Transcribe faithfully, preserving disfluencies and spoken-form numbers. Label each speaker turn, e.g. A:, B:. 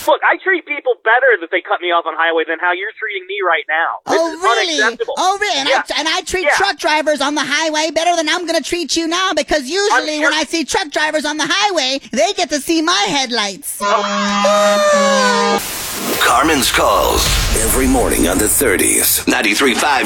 A: Look, I treat people better that they cut me off on highway than how you're treating me right now. This
B: Oh,
A: is
B: really?
A: unacceptable.
B: Oh, really? And,
A: yeah.
B: I, and I treat
A: yeah.
B: truck drivers on the highway better than I'm going to treat you now, because usually
A: sure.
B: when I see truck drivers on the highway, they get to see my headlights.
C: Carmen's Calls every morning on the thirties. ninety-three point five